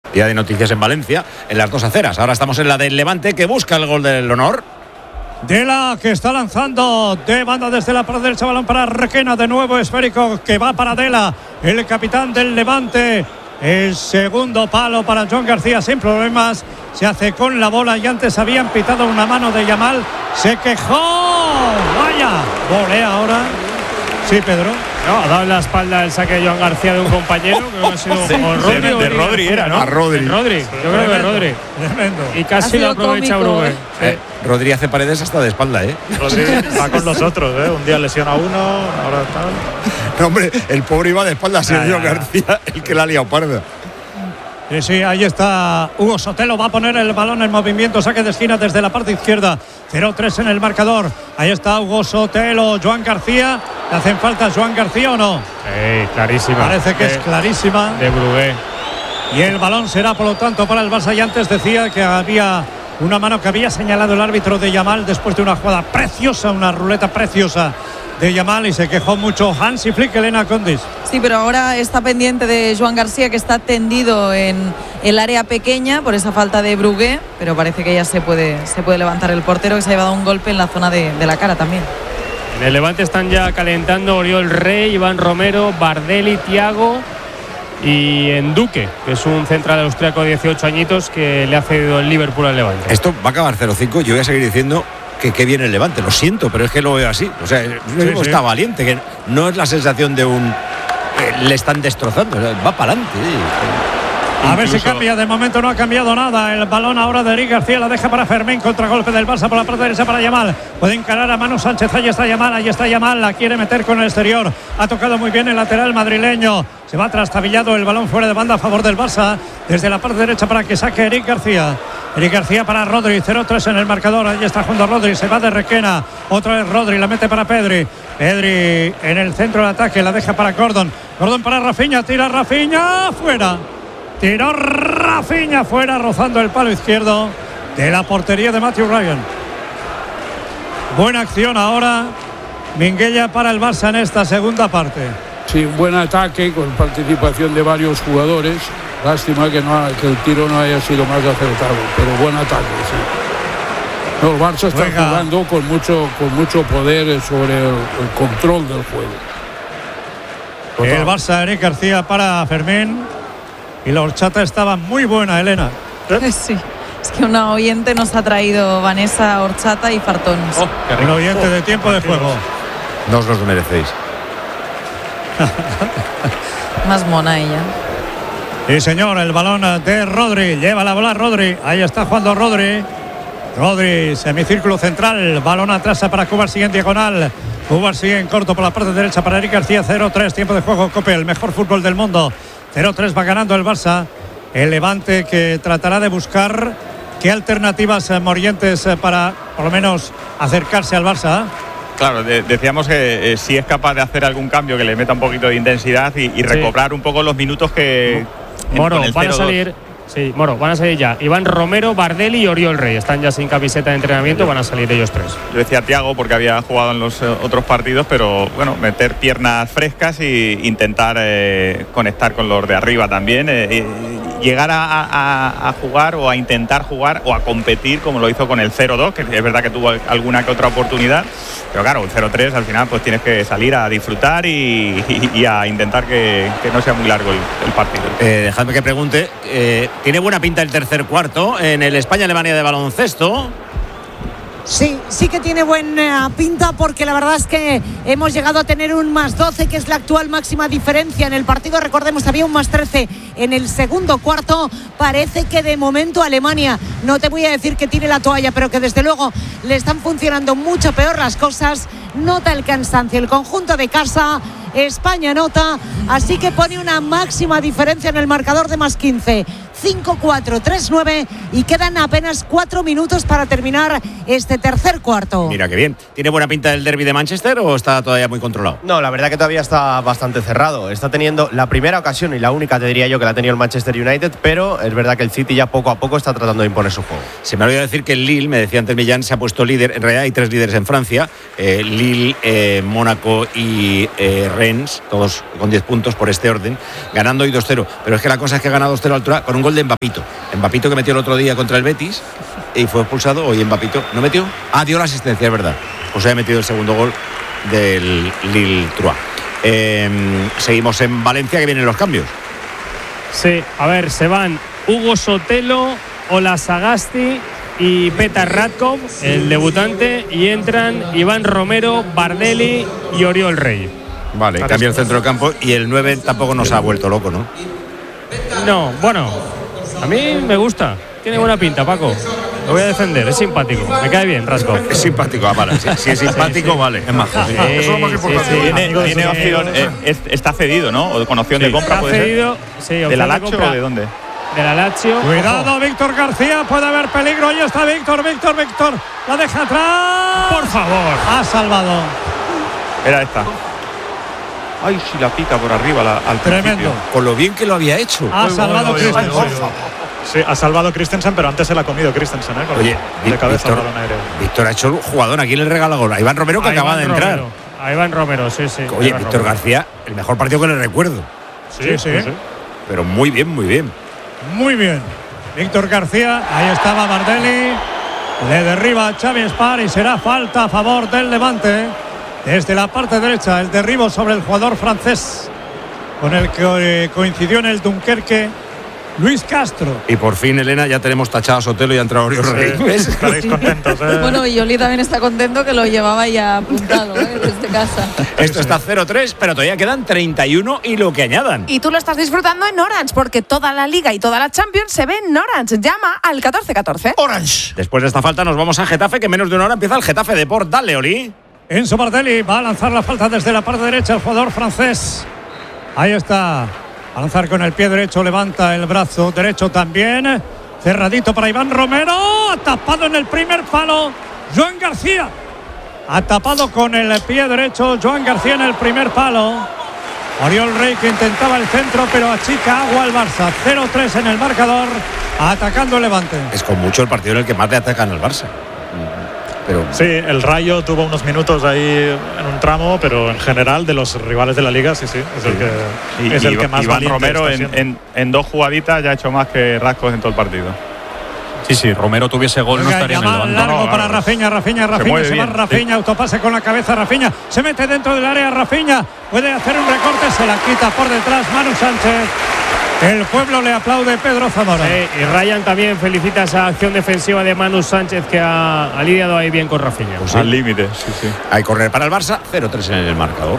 Día de noticias en Valencia, en las dos aceras. Ahora estamos en la del Levante, que busca el gol del honor. Dela, que está lanzando de banda desde la parte derecha, balón para Requena, de nuevo esférico que va para Dela, el capitán del Levante. El segundo palo para Joan García sin problemas, se hace con la bola y antes habían pitado una mano de Yamal, se quejó, vaya, volea ahora. Sí, Pedro. No, ha dado en la espalda el saque de Joan García de un compañero, que ha sido de Rodri era, ¿no? A Rodri. Yo creo que Rodri. Tremendo. Y casi lo aprovecha Brugge. Rodri hace paredes hasta de espalda, Rodri va con nosotros, un día lesiona a uno, ahora tal. No, hombre, el pobre iba de espalda, Sergio García, el que la ha liado parda. Sí, ahí está Hugo Sotelo, va a poner el balón en movimiento, saque de esquina desde la parte izquierda, 0-3 en el marcador. Ahí está Hugo Sotelo, Joan García, ¿le hacen falta Joan García o no? Clarísima. Parece que es clarísima. De Brugge. Y el balón será por lo tanto para el Barça. Y antes decía que había una mano que había señalado el árbitro de Yamal después de una jugada preciosa, una ruleta preciosa de Yamal, y se quejó mucho Hansi Flick, Elena Condis. Sí, pero ahora está pendiente de Joan García, que está tendido en el área pequeña por esa falta de Brugge, pero parece que ya se puede levantar el portero, que se ha llevado un golpe en la zona de la cara también. En el Levante están ya calentando Oriol Rey, Iván Romero, Bardelli, Thiago y Enduque, que es un central austriaco de 18 añitos que le ha cedido el Liverpool al Levante. Esto va a acabar 0-5, yo voy a seguir diciendo que viene el Levante, lo siento, pero es que lo veo así. O sea, está valiente, que no es la sensación de un le están destrozando, va para adelante. A ver si cambia, de momento no ha cambiado nada. El balón ahora de Eric García, la deja para Fermín, contragolpe del Barça por la parte derecha para Yamal. Puede encarar a Manu Sánchez, ahí está Yamal, la quiere meter con el exterior. Ha tocado muy bien el lateral madrileño. Se va trastabillado el balón fuera de banda a favor del Barça, desde la parte derecha para que saque Eric García. Eric García para Rodri, 0-3 en el marcador. Ahí está jugando Rodri, se va de Requena. Otra vez Rodri, la mete para Pedri en el centro del ataque, la deja para Gordon para Rafinha, tira Rafinha, fuera. Tiró Rafinha fuera, rozando el palo izquierdo de la portería de Matthew Ryan. Buena acción ahora, Minguella para el Barça en esta segunda parte. Sí, un buen ataque con participación de varios jugadores. Lástima que el tiro no haya sido más acertado, pero buen ataque, sí. No, el Barça está jugando con mucho poder sobre el control del juego. Total. El Barça, Eric García para Fermín. Y la horchata estaba muy buena, Elena. Sí, es que una oyente nos ha traído Vanessa horchata y fartones. Un oyente de tiempo de juego. No os los merecéis. Más mona ella. Sí, señor, el balón de Rodri. Lleva la bola Rodri. Ahí está jugando Rodri. Rodri, semicírculo central. Balón atrás para Cubar, sigue en diagonal. Cubar sigue en corto por la parte derecha para Eric García. 0-3, tiempo de juego. Cope, el mejor fútbol del mundo. 0-3 va ganando el Barça. El Levante, que tratará de buscar qué alternativas Morientes para por lo menos acercarse al Barça. Claro, decíamos que si es capaz de hacer algún cambio que le meta un poquito de intensidad y recobrar un poco los minutos que Moro, van a salir. Sí, Moro, van a salir ya Iván Romero, Bardelli y Oriol Rey. Están ya sin camiseta de entrenamiento, van a salir ellos tres. Yo decía Thiago porque había jugado en los otros partidos, pero bueno, meter piernas frescas e intentar conectar con los de arriba también. Llegar a jugar o a intentar jugar o a competir como lo hizo con el 0-2, que es verdad que tuvo alguna que otra oportunidad, pero claro, el 0-3 al final pues tienes que salir a disfrutar y a intentar que no sea muy largo el partido. Dejadme que pregunte, ¿tiene buena pinta el tercer cuarto en el España-Alemania de baloncesto? Sí que tiene buena pinta, porque la verdad es que hemos llegado a tener un +12, que es la actual máxima diferencia en el partido. Recordemos, había un +13 en el segundo cuarto. Parece que de momento Alemania, no te voy a decir que tire la toalla, pero que desde luego le están funcionando mucho peor las cosas. Nota el cansancio el conjunto de casa. España nota, así que pone una máxima diferencia en el marcador de +15. 5-4, 3-9 y quedan apenas 4 minutos para terminar este tercer cuarto. Mira qué bien. ¿Tiene buena pinta el derbi de Manchester o está todavía muy controlado? No, la verdad que todavía está bastante cerrado. Está teniendo la primera ocasión y la única, te diría yo, que la ha tenido el Manchester United, pero es verdad que el City ya poco a poco está tratando de imponer su juego. Se me olvidó decir que el Lille, me decía antes Millán, se ha puesto líder. En realidad hay 3 líderes en Francia. Lille, Mónaco y Rennes, todos con 10 puntos por este orden, ganando hoy 2-0. Pero es que la cosa es que ha ganado 2-0 a altura con un gol gol de Mbappito. Mbappito que metió el otro día contra el Betis y fue expulsado. Hoy Mbappito no metió. Dio la asistencia, es verdad. Pues ha metido el segundo gol del Lille Troyes. Seguimos en Valencia, que vienen los cambios. Sí, a ver, se van Hugo Sotelo, Ola Sagasti y Petar Radkov, el debutante, y entran Iván Romero, Bardelli y Oriol Rey. Vale, cambia el centro del campo y el 9 tampoco nos ha vuelto loco, ¿no? No, bueno, a mí me gusta. Tiene buena pinta, Paco. Lo voy a defender, es simpático. Me cae bien, Radkov. Es simpático, vale. Si es simpático, vale. Es majo. Eso es lo más importante. Tiene opción, está cedido, ¿no? O con opción de compra, está puede cedido, ser. sí, ¿De la Lazio o de dónde? De la Lazio. Cuidado, Víctor García, puede haber peligro. Ahí está Víctor. La deja atrás. Por favor. Ha salvado. Era esta. Ay, si la pica por arriba al Tremendo. principio. Por lo bien que lo había hecho. Ha salvado Christensen. Sí, ha salvado Christensen, pero antes se la ha comido Christensen, ¿eh? Oye, de cabeza al balón aéreo. Víctor ha hecho el jugadón. ¿A quién le regala gol? A Iván Romero, que acaba de entrar. A Iván Romero, sí. Oye, Víctor García, el mejor partido que le recuerdo. Sí. Pero muy bien. Muy bien. Víctor García, ahí estaba Bardelli. Le derriba a Xavi Espar y será falta a favor del Levante. Desde la parte derecha, el derribo sobre el jugador francés, con el que coincidió en el Dunkerque Luis Castro. Y por fin, Elena, ya tenemos tachado a Sotelo y ha entrado Oriol Rey. Estaréis contentos, ¿eh? Bueno, y Oli también está contento, que lo llevaba ya apuntado, desde casa. Esto está 0-3, pero todavía quedan 31 y lo que añadan. Y tú lo estás disfrutando en Orange, porque toda la Liga y toda la Champions se ve en Orange. Llama al 1414. Orange. Después de esta falta nos vamos a Getafe, que en menos de una hora empieza el Getafe Deport. Dale, Oli. Enzo Bardelli va a lanzar la falta desde la parte derecha, el jugador francés. Ahí está. A lanzar con el pie derecho, levanta el brazo derecho también. Cerradito para Iván Romero. Ha tapado en el primer palo Joan García. Ha tapado con el pie derecho Joan García en el primer palo. Oriol Rey, que intentaba el centro, pero achica agua al Barça. 0-3 en el marcador, atacando el Levante. Es con mucho el partido en el que más le atacan al Barça. Pero sí, el Rayo tuvo unos minutos ahí en un tramo, pero en general de los rivales de la Liga, sí, es el que más Iván valiente Romero está en dos jugaditas ya ha hecho más que Radkov en todo el partido. Sí, Romero tuviese gol no estaría en el Levante. Largo para Rafinha, se va Rafinha, autopase con la cabeza Rafinha, se mete dentro del área Rafinha, puede hacer un recorte, se la quita por detrás Manu Sánchez. El pueblo le aplaude, Pedro Zamora. Y Ryan también felicita esa acción defensiva de Manu Sánchez, que ha lidiado ahí bien con Rafinha. Pues al límite, sí. Hay correr para el Barça, 0-3 en el marcador.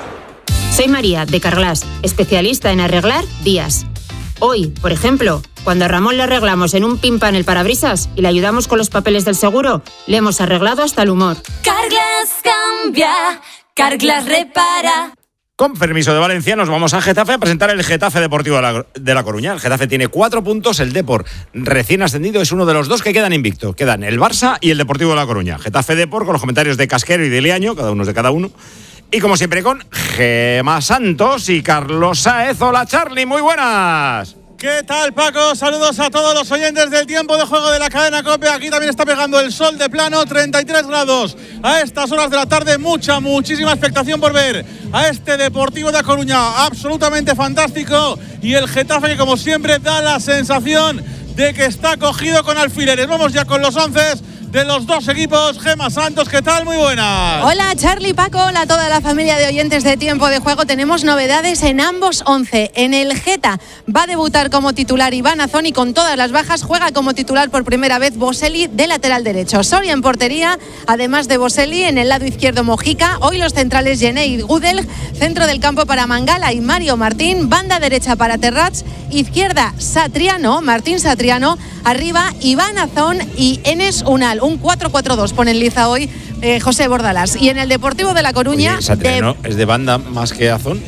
Soy María, de Carglass, especialista en arreglar vías. Hoy, por ejemplo, cuando a Ramón le arreglamos en un pimpan el parabrisas y le ayudamos con los papeles del seguro, le hemos arreglado hasta el humor. Carglass cambia, Carglass repara. Con permiso de Valencia, nos vamos a Getafe a presentar el Getafe Deportivo de La Coruña. El Getafe tiene 4 puntos, el Depor recién ascendido es uno de los dos que quedan invicto. Quedan el Barça y el Deportivo de La Coruña. Getafe Depor con los comentarios de Casquero y de Liaño, cada uno es de cada uno. Y como siempre con Gema Santos y Carlos Sáez. Hola, Charly, muy buenas. ¿Qué tal, Paco? Saludos a todos los oyentes del tiempo de juego de la cadena COPE. Aquí también está pegando el sol de plano, 33 grados. A estas horas de la tarde, muchísima expectación por ver a este Deportivo de La Coruña. Absolutamente fantástico. Y el Getafe, que como siempre da la sensación de que está cogido con alfileres. Vamos ya con los 11 de los dos equipos. Gema Santos, ¿qué tal? Muy buenas. Hola, Charly, Paco, hola a toda la familia de oyentes de Tiempo de Juego. Tenemos novedades en ambos 11. En el Geta va a debutar como titular Iván Azón y con todas las bajas juega como titular por primera vez Boselli de lateral derecho. Soria en portería, además de Boselli, en el lado izquierdo Mojica. Hoy los centrales Gené y Gudel, centro del campo para Mangala y Mario Martín, banda derecha para Terrats, izquierda Martín Satriano, arriba Iván Azón y Enes Unal. Un 4-4-2 pone en liza hoy José Bordalás. Y en el Deportivo de La Coruña... Oye, Satriano es de banda más que Azón.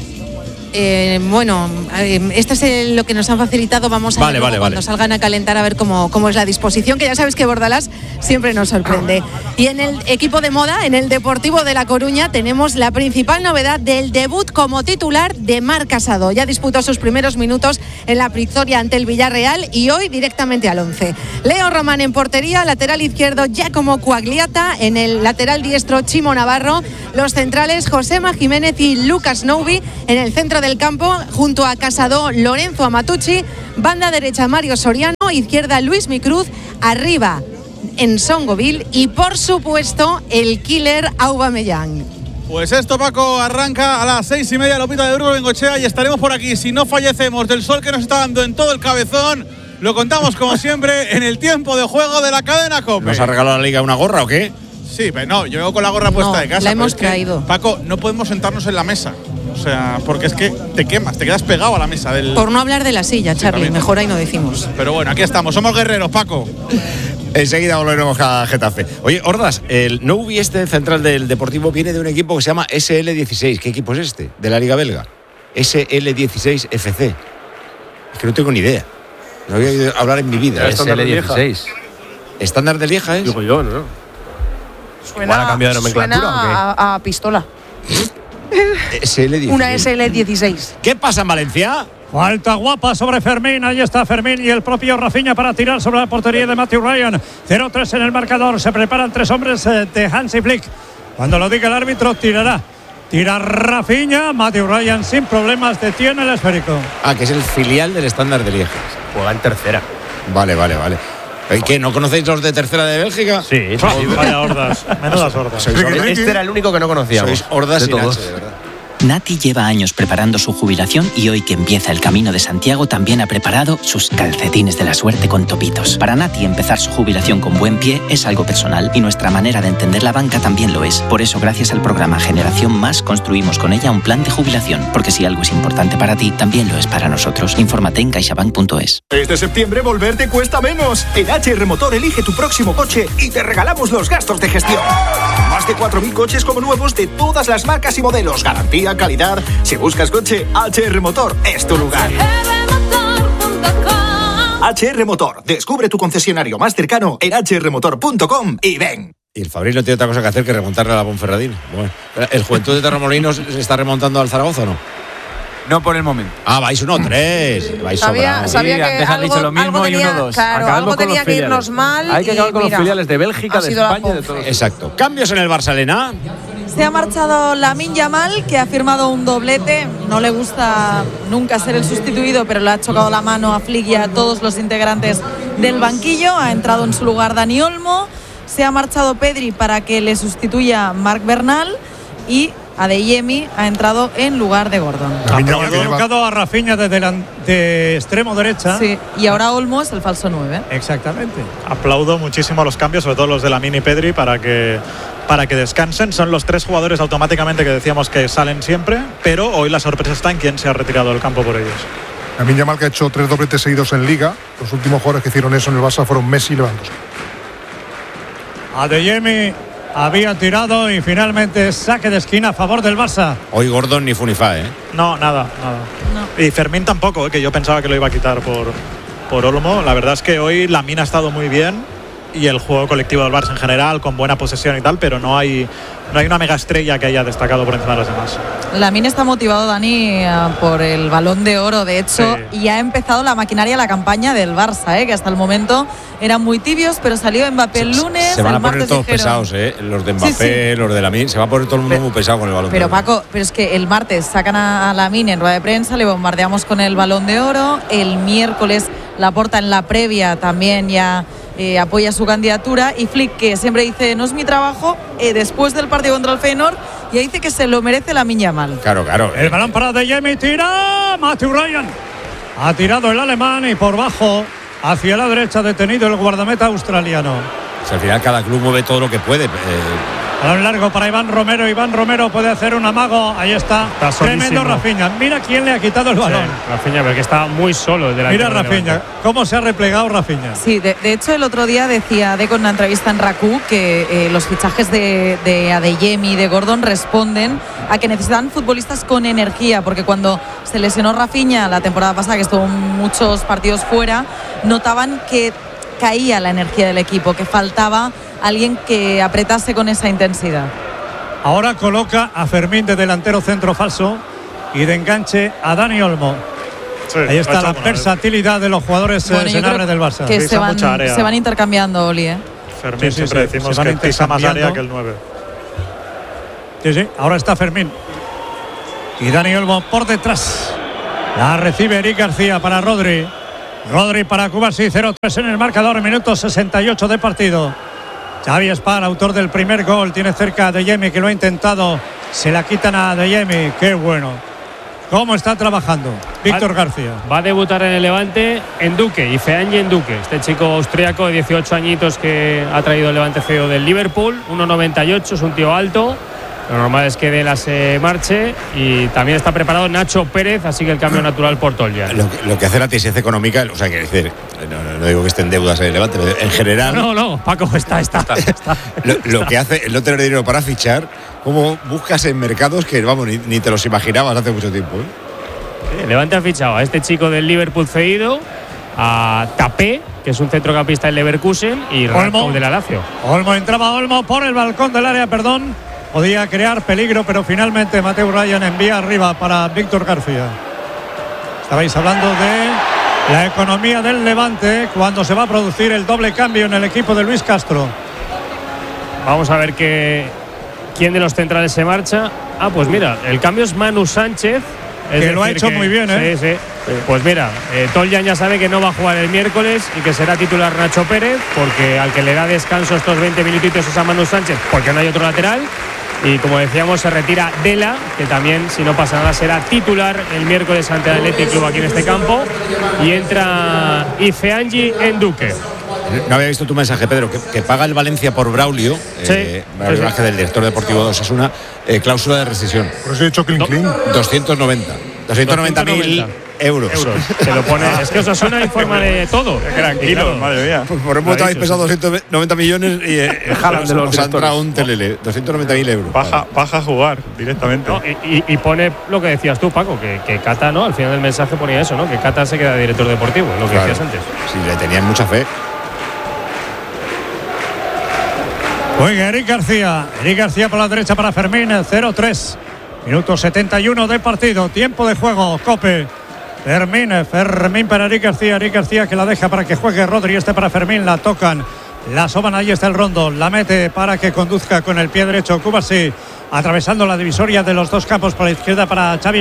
Esto es lo que nos han facilitado. Vamos a ver cuando salgan a calentar a ver cómo es la disposición, que ya sabes que Bordalás siempre nos sorprende. Y en el equipo de moda, en el Deportivo de La Coruña, tenemos la principal novedad del debut como titular de Marc Casado. Ya disputó sus primeros minutos en la victoria ante el Villarreal y hoy directamente al 11. Leo Román en portería, lateral izquierdo Giacomo Quagliata, en el lateral diestro Chimo Navarro, los centrales Josema Jiménez y Lucas Noubi, en el centro centro del campo, junto a Casado, Lorenzo Amatucci, banda derecha Mario Soriano, izquierda Luis Micruz, arriba en Songoville y por supuesto el killer Aubameyang. Pues esto, Paco, arranca a las 6:30 Lopita de Burgos Bengochea y estaremos por aquí. Si no fallecemos del sol que nos está dando en todo el cabezón, lo contamos como siempre en el tiempo de juego de la cadena COPE. ¿Nos ha regalado la Liga una gorra o qué? Sí, pero no, yo vengo con la gorra puesta de casa. La hemos traído. Paco, no podemos sentarnos en la mesa. O sea, porque es que te quemas, te quedas pegado a la mesa del… Por no hablar de la silla, Charlie, también. mejor ahí no decimos. Pero bueno, aquí estamos, somos guerreros, Paco. Enseguida volveremos a Getafe. Oye, Ordas, el Nouvi central del Deportivo viene de un equipo que se llama SL16. ¿Qué equipo es este? De la Liga Belga. SL16 FC. Es que no tengo ni idea. No había oído hablar en mi vida. SL16. ¿Estándar de Lieja es? Digo yo, ¿no? Suena, ¿Ha cambiado de nomenclatura suena a pistola. SL16. Una SL16. ¿Qué pasa en Valencia? Falta guapa sobre Fermín, ahí está Fermín y el propio Rafinha para tirar sobre la portería de Matthew Ryan. 0-3 en el marcador, se preparan 3 hombres de Hansi Flick. Cuando lo diga el árbitro, tirará. Tira Rafinha, Matthew Ryan sin problemas, detiene el esférico. Ah, que es el filial del Estándar de Lieja. Juega en tercera. Vale. ¿Qué? ¿No conocéis los de tercera de Bélgica? Sí. Vaya hordas, menudas hordas. Este era el único que no conocíamos. Sois hordas de sin todos. H, de verdad. Nati lleva años preparando su jubilación y hoy que empieza el Camino de Santiago también ha preparado sus calcetines de la suerte con topitos. Para Nati empezar su jubilación con buen pie es algo personal y nuestra manera de entender la banca también lo es. Por eso gracias al programa Generación Más construimos con ella un plan de jubilación, porque si algo es importante para ti, también lo es para nosotros. Infórmate en caixabank.es. Este septiembre volver te cuesta menos. En HR Motor elige tu próximo coche y te regalamos los gastos de gestión. Más de 4.000 coches como nuevos de todas las marcas y modelos. Garantía, calidad. Si buscas coche, HR Motor es tu lugar. HR Motor. Descubre tu concesionario más cercano en hrmotor.com y ven. Y el Fabril no tiene otra cosa que hacer que remontarle a la Ponferradina. Bueno, ¿el Juventud de Torremolinos se está remontando al Zaragoza o no? No por el momento. Ah, vais 1-3. Vais Sabía que antes han dicho lo mismo y 1-2. Claro, algo tenía que irnos mal. Hay que acabar con mira, los filiales de Bélgica, de España, de todos. Exacto. Cambios en el Barça, Elena. Se ha marchado Lamine Yamal, que ha firmado un doblete. No le gusta nunca ser el sustituido, pero le ha chocado la mano a Flick y a todos los integrantes del banquillo. Ha entrado en su lugar Dani Olmo. Se ha marchado Pedri para que le sustituya Marc Bernal. Y Adeyemi ha entrado en lugar de Gordon. Ha colocado a Rafinha de extremo derecha. Sí, y ahora Olmo es el falso 9. Exactamente. Aplaudo muchísimo los cambios, sobre todo los de Lamine y Pedri, para que descansen. Son los 3 jugadores automáticamente que decíamos que salen siempre, pero hoy la sorpresa está en quién se ha retirado del campo por ellos. Lamine Yamal, que ha hecho 3 dobletes seguidos en Liga. Los últimos jugadores que hicieron eso en el Barça fueron Messi y Lewandowski. Adeyemi había tirado y finalmente saque de esquina a favor del Barça. Hoy Gordon ni Funifá, ¿eh? No, nada. No. Y Fermín tampoco, que yo pensaba que lo iba a quitar por Olmo. La verdad es que hoy Lamine ha estado muy bien y el juego colectivo del Barça en general, con buena posesión y tal, pero no hay una mega estrella que haya destacado por encima de los demás. Lamine está motivado, Dani, por el Balón de Oro, de hecho, sí. Y ha empezado la maquinaria, la campaña del Barça, que hasta el momento eran muy tibios, pero salió Mbappé el lunes. Se van a poner todos pesados, los de Mbappé, sí. Los de Lamine, se va a poner todo el mundo muy pesado con el Balón de Oro. Pero Paco, es que el martes sacan a Lamine en rueda de prensa, le bombardeamos con el Balón de Oro, el miércoles Laporta en la previa también ya apoya su candidatura, y Flick, que siempre dice no es mi trabajo, después del partido contra el Feyenoord ya dice que se lo merece Lamine Yamal. Claro. El balón para Adeyemi, tira Matthew Ryan, ha tirado el alemán y por bajo hacia la derecha, detenido el guardameta australiano. Pues al final cada club mueve todo lo que puede. A lo largo para Iván Romero puede hacer un amago. Ahí está tremendo Rafinha. Mira quién le ha quitado el balón. Sí, Rafinha, porque estaba muy solo. Mira Rafinha, cómo se ha replegado Rafinha. Sí, de hecho el otro día decía Deco en una entrevista en RACU que los fichajes de Adeyemi y de Gordon responden a que necesitan futbolistas con energía, porque cuando se lesionó Rafinha la temporada pasada, que estuvo muchos partidos fuera, notaban que caía la energía del equipo, que faltaba alguien que apretase con esa intensidad. Ahora coloca a Fermín de delantero centro falso y de enganche a Dani Olmo. Sí, ahí está la versatilidad de los jugadores senadores del Barça. Que se van intercambiando, Oli. Fermín, siempre decimos que pisa más área que el 9. Sí, ahora está Fermín. Y Dani Olmo por detrás. La recibe Eric García para Rodri. Rodri para Cubarsí, 0-3 en el marcador, minuto 68 de partido. Xavi Espar, autor del primer gol, tiene cerca a Adeyemi, que lo ha intentado. Se la quitan a Adeyemi. Qué bueno. ¿Cómo está trabajando Víctor García? Va a debutar en el Levante Enduque, Ifeanyi Enduque, este chico austriaco de 18 añitos que ha traído el Levante cedido del Liverpool, 1,98, es un tío alto. Lo normal es que Dela se marche y también está preparado Nacho Pérez, así que el cambio natural por Tolja. Lo que hace la TSC económica, o sea, que decir, no digo que esté en deudas en el Levante, pero en general. No, Paco, está. Lo que hace el no tener dinero para fichar, como buscas en mercados que, vamos, ni te los imaginabas hace mucho tiempo. El Levante ha fichado a este chico del Liverpool cedido, a Tapé, que es un centrocampista del Leverkusen, y Raúl de la Lazio. Olmo por el balcón del área, podía crear peligro, pero finalmente Mateu Ryan envía arriba para Víctor García. Estabais hablando de la economía del Levante cuando se va a producir el doble cambio en el equipo de Luis Castro. Vamos a ver quién de los centrales se marcha. Pues mira, el cambio es Manu Sánchez. Que lo ha hecho muy bien, ¿eh? Sí. Pues mira, Toljan ya sabe que no va a jugar el miércoles y que será titular Nacho Pérez, porque al que le da descanso estos 20 minutitos es a Manu Sánchez, porque no hay otro lateral. Y como decíamos, se retira Dela, que también, si no pasa nada, será titular el miércoles ante el Athletic Club aquí en este campo. Y entra Ifeanyi Enduque. No había visto tu mensaje, Pedro, que paga el Valencia por Braulio, Braulio Vázquez, del director deportivo de Osasuna, cláusula de rescisión. Por eso he dicho clean. 290.000 euros. Se lo pone, es que Osasuna informa de todo. Tranquilo, claro. Madre mía. Pues por ejemplo, habéis pesado 290 millones y os ha entrado un telele. 290.000 euros. Baja a jugar directamente. No, y pone lo que decías tú, Paco, que Cata, ¿no? Al final del mensaje ponía eso, ¿no? Que Cata se queda director deportivo, lo que decías antes. Sí, le tenían mucha fe. Oiga, Eric García por la derecha para Fermín, 0-3. Minuto 71 de partido, tiempo de juego, Cope. Fermín para Eric García que la deja para que juegue Rodri, para Fermín, la tocan, la soban, ahí está el Rondo, la mete para que conduzca con el pie derecho Cubarsí, atravesando la divisoria de los dos campos por la izquierda para Xavi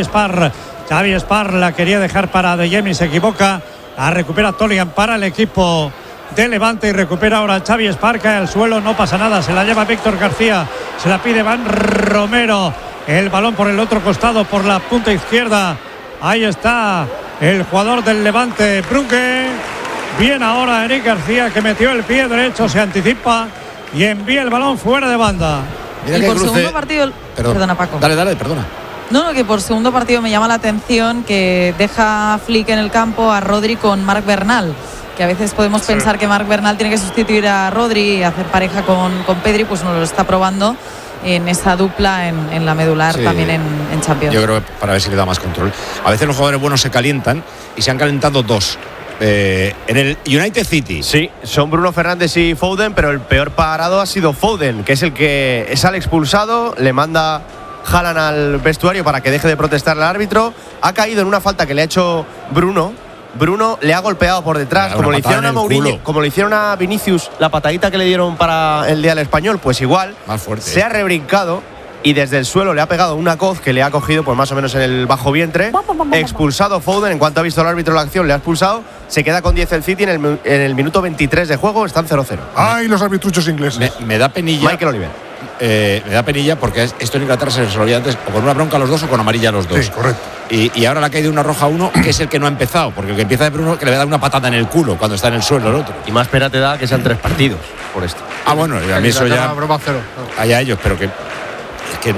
Espar, la quería dejar para Adeyemi, se equivoca, la recupera Toljan para el equipo de Levante y recupera ahora Xavi Espar, cae al suelo, no pasa nada, se la lleva Víctor García, se la pide Van Romero, el balón por el otro costado, por la punta izquierda, ahí está el jugador del Levante, Brugge. Bien ahora Eric García, que metió el pie derecho, se anticipa y envía el balón fuera de banda. Y por segundo partido, perdona Paco. Dale, perdona. No, que por segundo partido me llama la atención que deja Flick en el campo a Rodri con Marc Bernal, que a veces podemos pensar que Marc Bernal tiene que sustituir a Rodri y hacer pareja con Pedri, pues no lo está probando en esa dupla en la medular, también en Champions. Yo creo que para ver si le da más control. A veces los jugadores buenos se calientan y se han calentado dos. En el United City. Sí, son Bruno Fernández y Foden, pero el peor parado ha sido Foden, que es el que sale expulsado, le manda Haaland al vestuario para que deje de protestar al árbitro. Ha caído en una falta que le ha hecho Bruno le ha golpeado por detrás, como le hicieron a Mourinho, como le hicieron a Vinicius, la patadita que le dieron para el día del Español, pues igual, más fuerte. Se ha rebrincado y desde el suelo le ha pegado una coz que le ha cogido pues más o menos en el bajo vientre. Expulsado Foden, en cuanto ha visto el árbitro la acción, le ha expulsado. Se queda con 10 el City en el minuto 23 de juego, están 0-0. ¡Ay, los arbitruchos ingleses! Me da penilla. Michael Oliver. Me da penilla porque esto en Inglaterra se resolvía antes o con una bronca a los dos o con amarilla a los dos. Sí, correcto. Y ahora le ha caído una roja a uno, que es el que no ha empezado, porque el que empieza de Bruno, que le va a dar una patada en el culo cuando está en el suelo el otro. Y más pena te da que sean 3 partidos por esto. Bueno, y a mí eso ya. Broma cero. Allá ellos, pero que. Es que.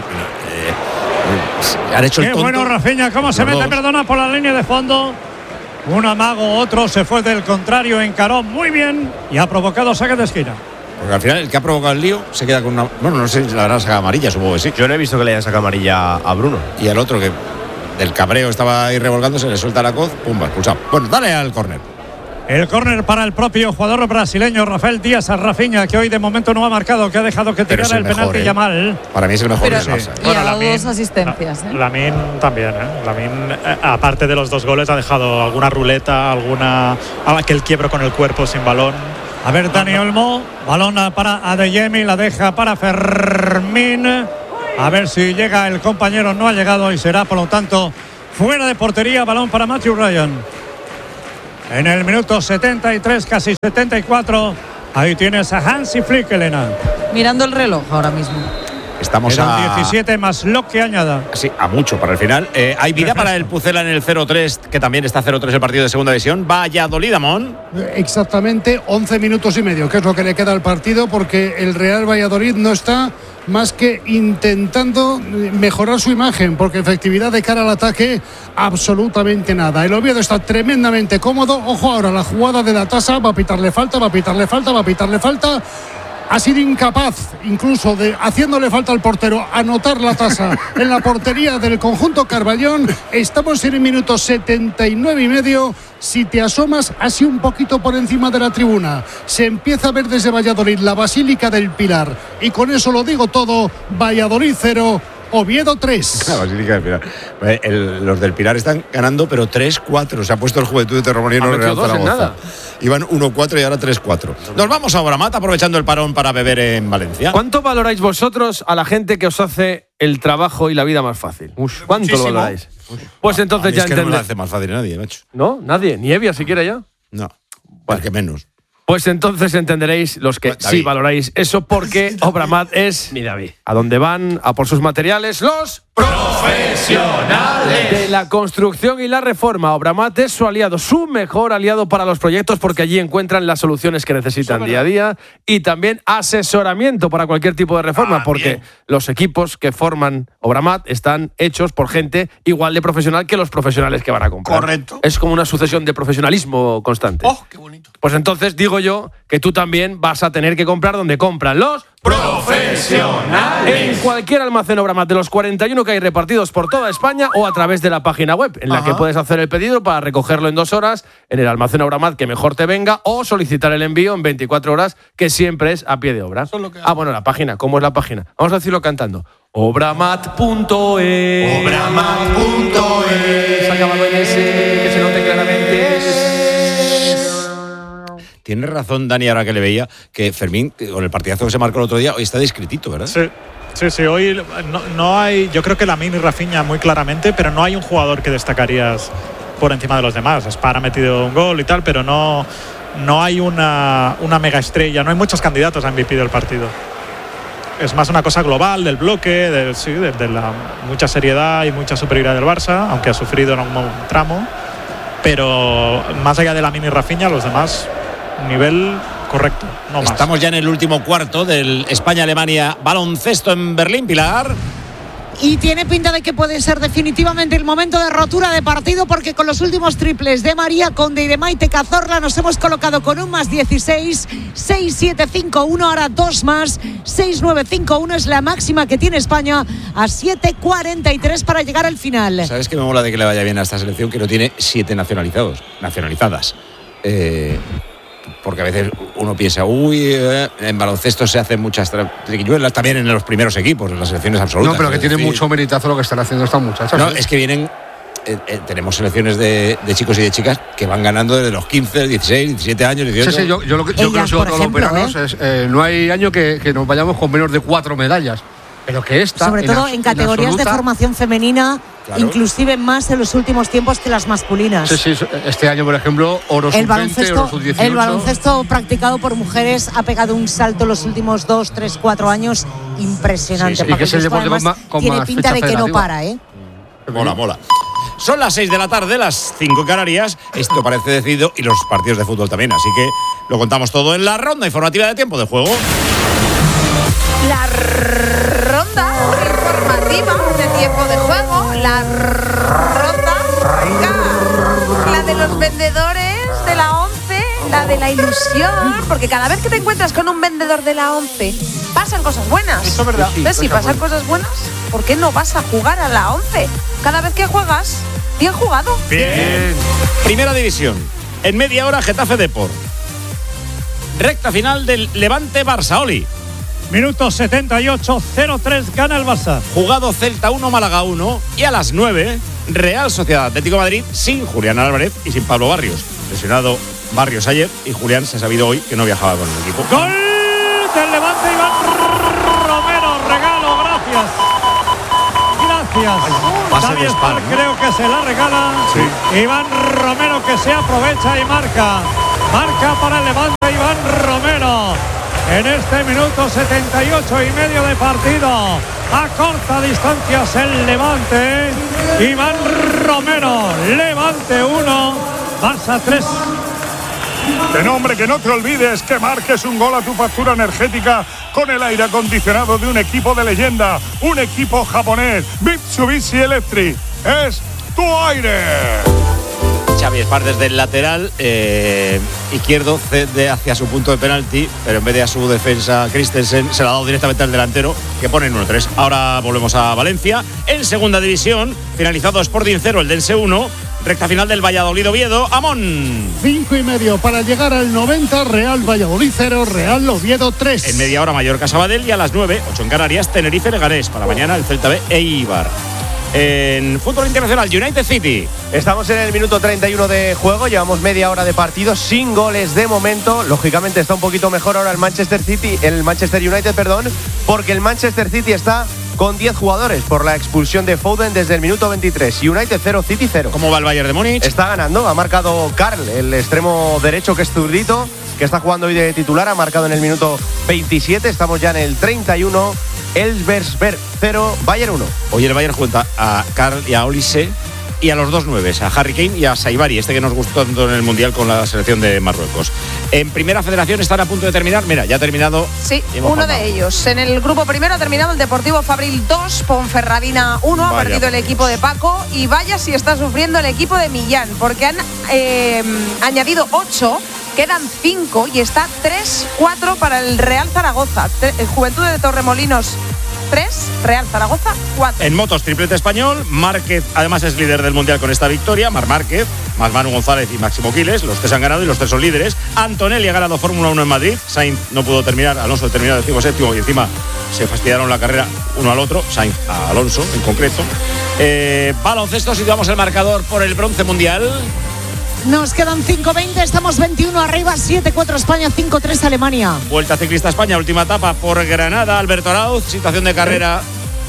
Han hecho el tonto. Qué bueno, Rafinha, cómo se mete, perdona, por la línea de fondo. Un amago, otro se fue del contrario, encaró muy bien y ha provocado saque de esquina. Porque al final el que ha provocado el lío se queda con una. Bueno, no sé si la habrán sacado amarilla, supongo que sí. Yo no he visto que le hayan sacado amarilla a Bruno. Y al otro que del cabreo estaba ahí revolgándose, le suelta la coz, pumba, expulsado. Bueno, dale al córner. El córner para el propio jugador brasileño Rafael Díaz a Rafinha, que hoy de momento no ha marcado, que ha dejado que tirara el penalti Yamal. Para mí es el mejor del Barça. Y ha dado 2 asistencias. Lamine también, Lamine, aparte de los 2 goles, ha dejado alguna ruleta, aquel quiebro con el cuerpo sin balón. A ver, Dani Olmo, balón para Adeyemi, la deja para Fermín. A ver si llega el compañero. No ha llegado y será, por lo tanto, fuera de portería. Balón para Matthew Ryan. En el minuto 73, casi 74. Ahí tienes a Hansi Flick, Elena. Mirando el reloj ahora mismo. Estamos Quedan a 17 más lo que añada. Sí, a mucho para el final. Hay vida para el Pucela en el 0-3, que también está 0-3 el partido de segunda división. Valladolid, Amón. Exactamente 11 minutos y medio, que es lo que le queda al partido, porque el Real Valladolid no está más que intentando mejorar su imagen, porque efectividad de cara al ataque, absolutamente nada. El Oviedo está tremendamente cómodo. Ojo ahora, la jugada de la Tasa, va a pitarle falta. Ha sido incapaz, incluso de, haciéndole falta al portero, anotar la Tasa en la portería del conjunto Carballón. Estamos en el minuto 79 y medio. Si te asomas así un poquito por encima de la tribuna, se empieza a ver desde Valladolid la Basílica del Pilar. Y con eso lo digo todo. Valladolid 0, Oviedo 3. La Basílica del Pilar. Los del Pilar están ganando, pero 3-4. Se ha puesto el Juventud de Torremolinos en Real Zaragoza. Iban 1-4 y ahora 3-4. Nos vamos a Obramat, aprovechando el parón para beber en Valencia. ¿Cuánto valoráis vosotros a la gente que os hace el trabajo y la vida más fácil? ¿Cuánto muchísimo. lo valoráis? Pues entonces ya es que no lo hace más fácil a nadie, macho. ¿No? ¿Nadie? ¿Ni Evia siquiera ya? No, el que menos. Pues entonces entenderéis los que sí valoráis eso, porque Obramat es a donde van a por sus materiales los profesionales de la construcción y la reforma. Obramat es su aliado, su mejor aliado para los proyectos, porque allí encuentran las soluciones que necesitan día a día y también asesoramiento para cualquier tipo de reforma, porque los equipos que forman Obramat están hechos por gente igual de profesional que los profesionales que van a comprar. Correcto. Es como una sucesión de profesionalismo constante. ¡Oh, qué bonito! Pues entonces digo yo que tú también vas a tener que comprar donde compran los profesionales. En cualquier almacén Obramat de los 41 que hay repartidos por toda España, o a través de la página web, en la que puedes hacer el pedido para recogerlo en 2 horas en el almacén Obramat que mejor te venga, o solicitar el envío en 24 horas, que siempre es a pie de obra. Bueno, la página, ¿cómo es la página? Vamos a decirlo cantando. Obramat.es. Obramat.es. Acabado en ese, que se note claramente. Tiene razón Dani, ahora que le veía, que Fermín, con el partidazo que se marcó el otro día, hoy está descritito, ¿verdad? Sí, hoy no hay, yo creo que Lamine y Rafinha muy claramente, pero no hay un jugador que destacarías por encima de los demás. Spar ha metido un gol y tal, pero no hay una mega estrella, no hay muchos candidatos a MVP del partido. Es más una cosa global del bloque, de la mucha seriedad y mucha superioridad del Barça, aunque ha sufrido en un tramo, pero más allá de Lamine y Rafinha, los demás nivel correcto, no más. Estamos ya en el último cuarto del España-Alemania baloncesto en Berlín, Pilar. Y tiene pinta de que puede ser definitivamente el momento de rotura de partido, porque con los últimos triples de María Conde y de Maite Cazorla nos hemos colocado con un más 16, 6-7-5-1, ahora 2 más, 6-9-5-1 es la máxima que tiene España, a 7-43 para llegar al final. ¿Sabes qué me mola de que le vaya bien a esta selección? Que no tiene 7 nacionalizadas. Porque a veces uno piensa, en baloncesto se hacen muchas triquiñuelas, también en los primeros equipos, en las selecciones absolutas. No, pero que tiene mucho meritazo lo que están haciendo estas muchachas. No, es que vienen, tenemos selecciones de chicos y de chicas que van ganando desde los 15, 16, 17 años, 18. Sí, yo lo que creo que todos los veranos es, no hay año que nos vayamos con menos de 4 medallas. Pero que esta, sobre todo en categorías de formación femenina, claro, inclusive más en los últimos tiempos que las masculinas. Sí, este año, por ejemplo, oro sub-20, oro sub-18. El baloncesto practicado por mujeres ha pegado un salto en los últimos 2, 3, 4 años impresionante. Y que es el deporte con tiene más pinta de que no para, Mola. Son las 6 de la tarde, las 5 en Canarias. Esto parece decidido, y los partidos de fútbol también. Así que lo contamos todo en la ronda informativa de tiempo de juego. La ronda informativa de tiempo de juego, la ronda, la de los vendedores de la 11, la de la ilusión, porque cada vez que te encuentras con un vendedor de la 11 pasan cosas buenas. Eso es verdad. Entonces, si pasan cosas buenas, ¿por qué no vas a jugar a la 11? Cada vez que juegas, bien jugado. Bien. Primera división. En media hora, Getafe Depor. Recta final del Levante Barça, Oli. Minuto 78, 0-3 gana el Barça. Jugado Celta 1, Málaga 1. Y a las 9, Real Sociedad Atlético de Madrid sin Julián Álvarez y sin Pablo Barrios. Lesionado Barrios ayer y Julián se ha sabido hoy que no viajaba con el equipo. ¡Gol del Levante! Iván Romero, regalo, gracias. Xavi Espar, ¿no? Creo que se la regala. Sí. Iván Romero que se aprovecha y marca. Marca para el Levante Iván Romero. En este minuto 78 y medio de partido. A corta distancia es el Levante. Iván Romero. Levante 1, Barça 3. Hombre, que no te olvides que marques un gol a tu factura energética con el aire acondicionado de un equipo de leyenda, un equipo japonés, Mitsubishi Electric. Es tu aire. Xavi Espar desde el lateral izquierdo cede hacia su punto de penalti, pero en vez de a su defensa Christensen se la ha dado directamente al delantero, que pone en 1-3. Ahora volvemos a Valencia. En segunda división, finalizado Sporting 0, el Dense 1. Recta final del Valladolid-Oviedo, Amón. 5:30 para llegar al 90, Real Valladolid 0, Real Oviedo 3. En media hora Mallorca-Sabadell y a las 9, 8 en Canarias, Tenerife-Leganés. Para mañana el Celta B e Eibar. En fútbol internacional, United City. Estamos en el minuto 31 de juego, llevamos media hora de partido sin goles de momento. Lógicamente está un poquito mejor ahora el Manchester United, porque el Manchester City está con 10 jugadores por la expulsión de Foden desde el minuto 23. United 0, City 0. ¿Cómo va el Bayern de Múnich? Está ganando, ha marcado Karl, el extremo derecho que es zurdito, que está jugando hoy de titular, ha marcado en el minuto 27, estamos ya en el 31. Elversberg 0, Bayern 1. Hoy el Bayern junta a Karl y a Olise y a los dos nueves, a Harry Kane y a Saibari, este que nos gustó tanto en el Mundial con la selección de Marruecos. En primera federación están a punto de terminar. Mira, ya ha terminado. Sí, uno de ellos. En el grupo primero ha terminado el Deportivo Fabril 2, Ponferradina 1. Ha perdido el equipo de Paco. Y vaya si está sufriendo el equipo de Millán, porque han añadido 8. Quedan 5 y está 3-4 para el Real Zaragoza. Juventud de Torremolinos 3, Real Zaragoza 4. En motos, triplete español. Márquez además es líder del Mundial con esta victoria. Marc Márquez, más Manu González y Máximo Quiles. Los tres han ganado y los tres son líderes. Antonelli ha ganado Fórmula 1 en Madrid. Sainz no pudo terminar. Alonso terminó de 17º y encima se fastidiaron la carrera uno al otro. Sainz a Alonso en concreto. Baloncesto, situamos el marcador por el bronce mundial. Nos quedan 5:20, estamos 21 arriba, 7-4 España, 5-3 Alemania. Vuelta Ciclista España, última etapa por Granada, Alberto Arauz, situación de carrera.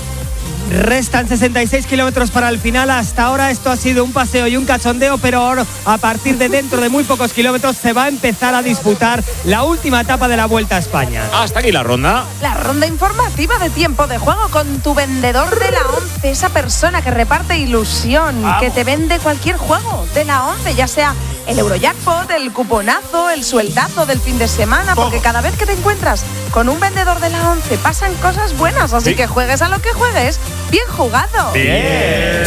Restan 66 kilómetros para el final. Hasta ahora esto ha sido un paseo y un cachondeo, pero ahora, a partir de dentro de muy pocos kilómetros se va a empezar a disputar la última etapa de la Vuelta a España. Hasta aquí la ronda. La ronda informativa de tiempo de juego con tu vendedor de la 11, esa persona que reparte ilusión, que te vende cualquier juego de la 11, ya sea el Eurojackpot, el cuponazo, el sueldazo del fin de semana, porque cada vez que te encuentras con un vendedor de la 11 pasan cosas buenas, así que juegues a lo que juegues, bien jugado. Bien.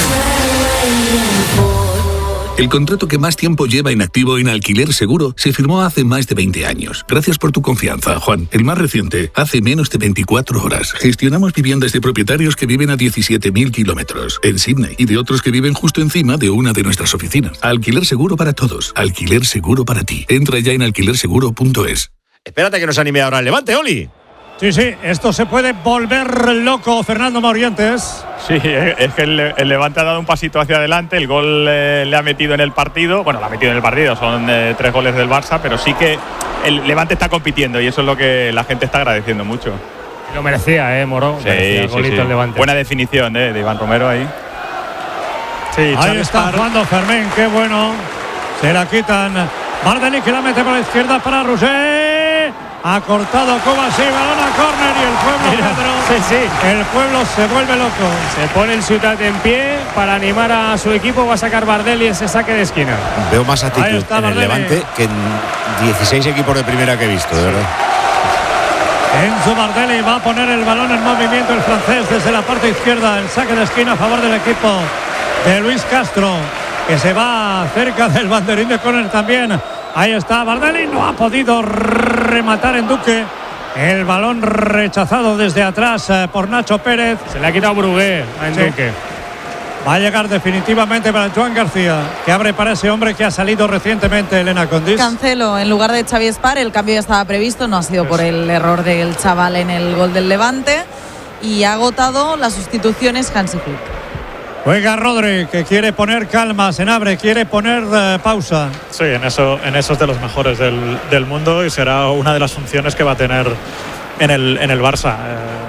El contrato que más tiempo lleva inactivo en Alquiler Seguro se firmó hace más de 20 años. Gracias por tu confianza, Juan. El más reciente, hace menos de 24 horas. Gestionamos viviendas de propietarios que viven a 17.000 kilómetros en Sydney y de otros que viven justo encima de una de nuestras oficinas. Alquiler Seguro para todos. Alquiler Seguro para ti. Entra ya en alquilerseguro.es. Espérate que nos anime ahora el Levante, Oli. Sí, esto se puede volver loco, Fernando Morientes. Sí, es que el Levante ha dado un pasito hacia adelante, el gol le ha metido en el partido, bueno, lo ha metido en el partido, son 3 goles del Barça, pero sí que el Levante está compitiendo y eso es lo que la gente está agradeciendo mucho. Lo merecía, Moro. Sí, merecía el golito el Levante. Buena definición de Iván Romero ahí. Sí, ahí está jugando Fermín, qué bueno. Se la quitan. Bardeni que la mete por la izquierda para Roger. Ha cortado Kovacic, balón a córner y el pueblo, Pedro, el pueblo se vuelve loco. Se pone el Ciutat en pie para animar a su equipo. Va a sacar Bardelli ese saque de esquina. Veo más actitud en el Levante que en 16 equipos de primera que he visto, de verdad. Enzo Bardelli va a poner el balón en movimiento el francés desde la parte izquierda. El saque de esquina a favor del equipo de Luis Castro, que se va cerca del banderín de córner también. Ahí está Bardelli, no ha podido rematar en Duque. El balón rechazado desde atrás por Nacho Pérez. Se le ha quitado Brugué a Duque. Va a llegar definitivamente para Joan García, que abre para ese hombre que ha salido recientemente, Elena Condis. Cancelo en lugar de Xavi Espar, el cambio ya estaba previsto, no ha sido por el error del chaval en el gol del Levante. Y ha agotado las sustituciones Hansi Flick. Juega Rodri, que quiere poner calma, Senabre quiere poner pausa. Sí, en eso es de los mejores del mundo y será una de las funciones que va a tener en el Barça.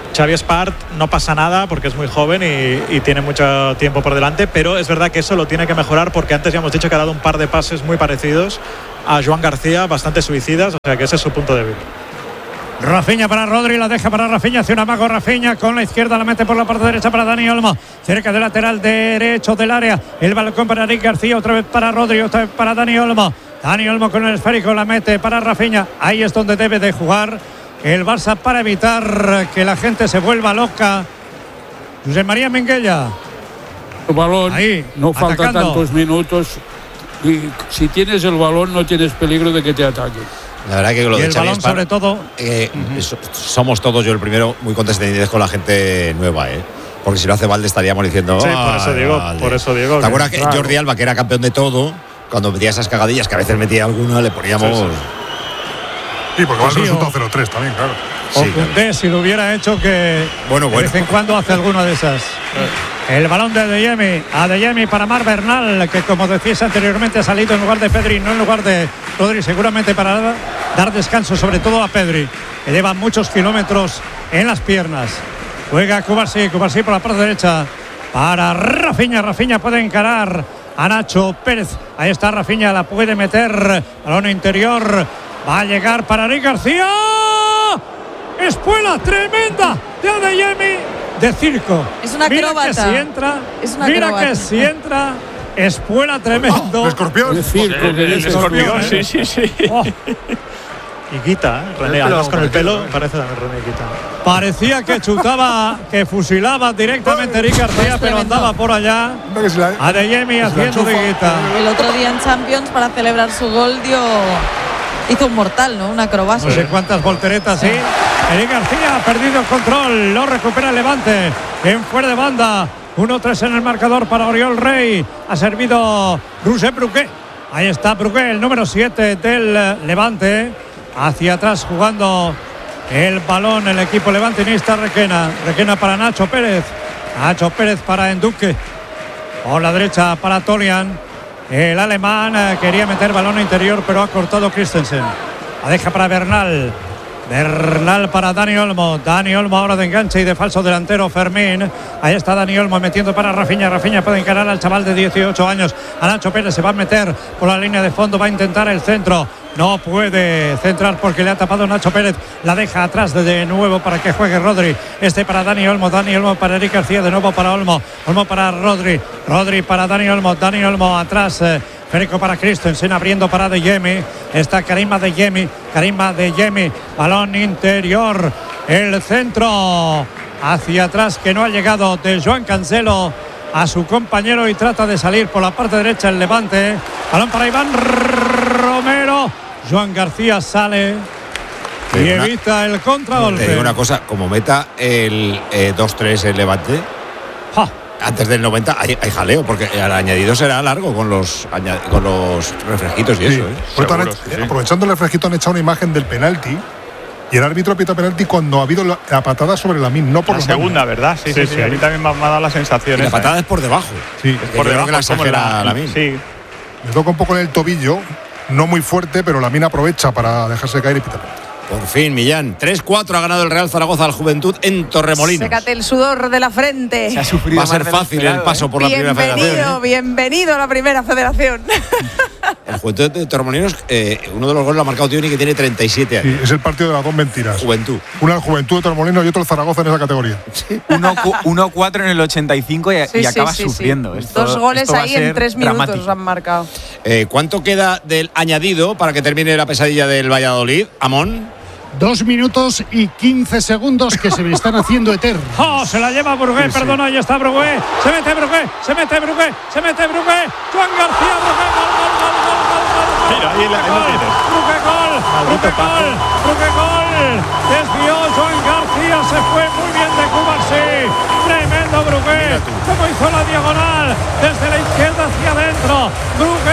Xavi Espart no pasa nada porque es muy joven y tiene mucho tiempo por delante, pero es verdad que eso lo tiene que mejorar porque antes ya hemos dicho que ha dado un par de pases muy parecidos a Joan García, bastante suicidas, o sea que ese es su punto débil. Rafinha para Rodri, la deja para Rafinha, hace un amago Rafinha con la izquierda, la mete por la parte derecha para Dani Olmo, cerca del lateral derecho del área, el balcón para Eric García, otra vez para Rodri, otra vez para Dani Olmo. Dani Olmo con el esférico, la mete para Rafinha, ahí es donde debe de jugar el Barça para evitar que la gente se vuelva loca. José María Minguella. El balón, ahí, no falta atacando. Tantos minutos y si tienes el balón no tienes peligro de que te ataquen. La verdad que lo y de el Xavi balón Espart, sobre todo somos todos, yo el primero, muy condescendientes con la gente nueva, porque si lo hace Valde estaríamos diciendo Sí, por eso digo. ¿Te acuerdas que Jordi Alba, que era campeón de todo, cuando metía esas cagadillas, que a veces metía alguna, le poníamos... Sí, porque va el resultado 0-3 también, claro. O Koundé, si lo hubiera hecho, que de vez en cuando hace alguna de esas. El balón de Adeyemi para Marc Bernal, que como decías anteriormente ha salido en lugar de Pedri, no en lugar de Rodri, seguramente para dar descanso sobre todo a Pedri, que lleva muchos kilómetros en las piernas. Juega Cubarsí por la parte derecha para Rafinha. Rafinha puede encarar a Nacho Pérez. Ahí está Rafinha, la puede meter, balón interior, va a llegar para Eric García. Espuela tremenda de Adeyemi, de circo. Es una acróbata. Mira que si entra, es una mira acróbata. que si entra, espuela tremendo. ¿El escorpión? El circo, El escorpión, sí. Oh, Y quita, René, además con el pelo, parece también René Quita. parecía que chutaba, que fusilaba directamente Eric García, pero andaba por allá. Adeyemi haciendo de guita. El otro día en Champions, para celebrar su gol, hizo un mortal, ¿no? Una acrobacia. No sé cuántas volteretas, sí. Eric García ha perdido el control, lo recupera el Levante en fuera de banda. 1-3 en el marcador para Oriol Rey. Ha servido Roger Brugué. Ahí está Brugué, el número 7 del Levante. Hacia atrás jugando el balón el equipo levantinista. Requena para Nacho Pérez. Nacho Pérez para Enduque. Por la derecha para Tolian. El alemán quería meter balón interior, pero ha cortado Christensen. La deja para Bernal. Bernal para Dani Olmo. Dani Olmo ahora de enganche y de falso delantero Fermín. Ahí está Dani Olmo metiendo para Rafinha. Rafinha puede encarar al chaval de 18 años. A Nacho Pérez se va a meter por la línea de fondo. Va a intentar el centro. No puede centrar porque le ha tapado Nacho Pérez. La deja atrás de nuevo para que juegue Rodri. Para Dani Olmo. Dani Olmo para Eric García. De nuevo para Olmo. Olmo para Rodri. Rodri para Dani Olmo. Dani Olmo atrás. Férico para Christensen, abriendo para Adeyemi. Está Karim Adeyemi. Balón interior. El centro hacia atrás que no ha llegado de Joan Cancelo a su compañero y trata de salir por la parte derecha el Levante. Balón para Iván Romero. Joan García sale y evita el contragolpe. Te digo una cosa, como meta el 2-3 el Levante, antes del 90 hay jaleo, porque el añadido será largo con los refresquitos y eso. Aprovechando el refresquito han echado una imagen del penalti y el árbitro pita penalti cuando ha habido la patada sobre Lamine, no por la segunda, ¿verdad? Sí. A mí también me ha dado la sensación. Y la patada es por debajo. Sí, es por debajo, que la exagera Lamine. Sí. Le toca un poco en el tobillo, no muy fuerte, pero Lamine aprovecha para dejarse caer y pita penalti. Por fin, Millán. 3-4 ha ganado el Real Zaragoza al Juventud en Torremolinos. Sécate el sudor de la frente. Va a ser fácil el paso por la primera federación. Bienvenido a la primera federación. El Juventud de Torremolinos, uno de los goles lo ha marcado Tioni, que tiene 37 años. Sí, es el partido de las dos mentiras. Juventud. Una el Juventud de Torremolinos y otro el Zaragoza en esa categoría. 1-4 en el 85 y acaba sufriendo. Dos goles ahí en 3 minutos han marcado. ¿Cuánto queda del añadido para que termine la pesadilla del Valladolid, Amón? 2 minutos y 15 segundos que se me están haciendo eternos. Se la lleva Brugué, perdona, ahí está Brugué. Se mete Brugué. Joan García, Brugué, gol. Mira, ahí lo tienes. Brugué, gol. Desvió Joan García, se fue muy bien de Cubarsí. Tremendo Brugué. Como hizo la diagonal desde la izquierda hacia adentro. Brugué.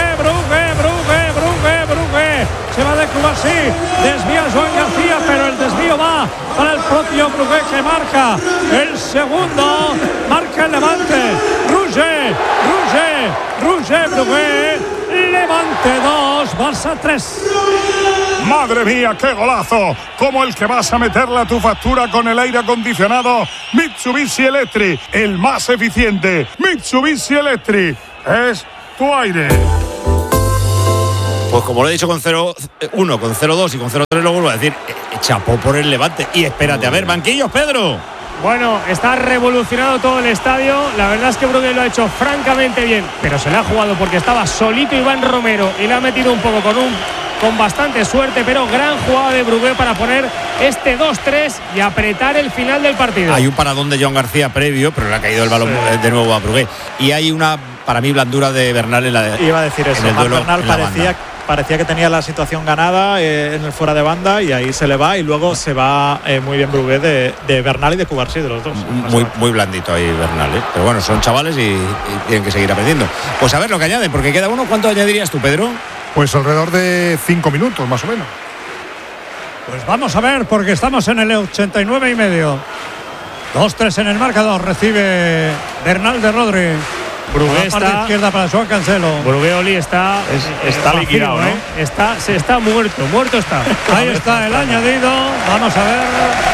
Se va de Cubarsí, desvía Joan García, pero el desvío va para el propio Brugué, que marca el segundo, marca el Levante. Roger Brugué Levante 2, Barça 3. ¡Madre mía, qué golazo! Como el que vas a meterle a tu factura con el aire acondicionado Mitsubishi Electric, el más eficiente. Mitsubishi Electric es tu aire. Pues como lo he dicho con 0-1, con 0-2 y con 0-3, lo vuelvo a decir, chapó por el Levante. Y espérate, a ver, banquillos, Pedro. Bueno, está revolucionado todo el estadio. La verdad es que Brugué lo ha hecho francamente bien, pero se le ha jugado porque estaba solito Iván Romero y le ha metido un poco con bastante suerte, pero gran jugada de Brugué para poner este 2-3 y apretar el final del partido. Hay un paradón de Joan García previo, pero le ha caído el balón de nuevo a Brugué. Y hay una, para mí, blandura de Bernal en la Iba a decir eso, Bernal parecía que tenía la situación ganada en el fuera de banda y ahí se le va y luego se va muy bien Brugué de Bernal y de Cubarsí, de los dos. Muy blandito ahí Bernal, ¿eh? Pero bueno, son chavales y tienen que seguir aprendiendo. Pues a ver lo que añaden, porque queda uno. ¿Cuánto añadirías tú, Pedro? Pues alrededor de 5 minutos, más o menos. Pues vamos a ver, porque estamos en el 89 y medio. 2-3 en el marcador. Recibe Bernal de Rodri. Brugué está izquierda para Joan Cancelo. Brugué Oli está liquidado, ¿no? Está muerto está. Ahí está el añadido. Vamos a ver.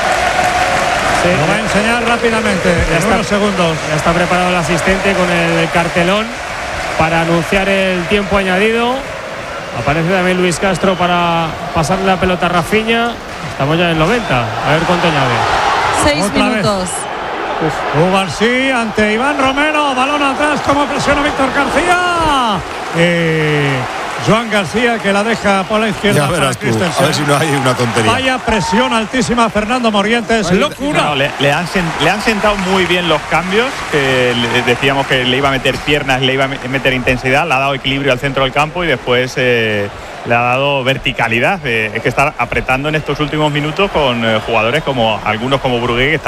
Sí, lo va a enseñar rápidamente. En unos segundos. Ya está preparado el asistente con el cartelón para anunciar el tiempo añadido. Aparece también Luis Castro para pasarle la pelota a Rafinha. Estamos ya en el 90. A ver cuánto añade. 6 minutos. Cubarsí ante Iván Romero. Balón atrás, como presiona Víctor García. Joan García, que la deja por la izquierda para Christensen. A ver si no hay una tontería. Vaya presión altísima Fernando Morientes. Locura. No, le han sentado muy bien los cambios. Decíamos que le iba a meter piernas, le iba a meter intensidad. Le ha dado equilibrio al centro del campo y después le ha dado verticalidad. Es que está apretando en estos últimos minutos con jugadores como algunos como Brugué, que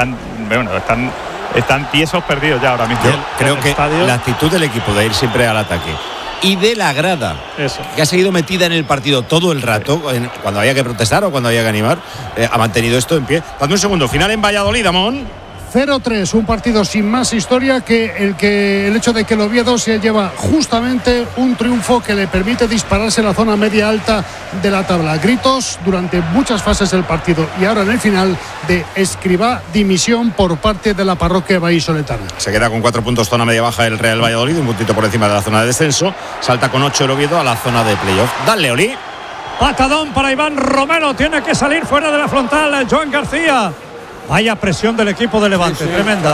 están tiesos perdidos ya ahora mismo. Yo creo que la actitud del equipo de ir siempre al ataque y de la grada, que ha seguido metida en el partido todo el rato, cuando había que protestar o cuando había que animar, ha mantenido esto en pie. Dame un segundo, final en Valladolid, Amón. 0-3, un partido sin más historia que el hecho de que el Oviedo se lleva justamente un triunfo que le permite dispararse en la zona media alta de la tabla. Gritos durante muchas fases del partido y ahora en el final de Escribá dimisión por parte de la parroquia vallisoletana. Se queda con 4 puntos zona media baja el Real Valladolid, un puntito por encima de la zona de descenso. Salta con 8 el Oviedo a la zona de playoff. Dale, Oli. Patadón para Iván Romero, tiene que salir fuera de la frontal Joan García. Vaya presión del equipo de Levante, sí, tremenda.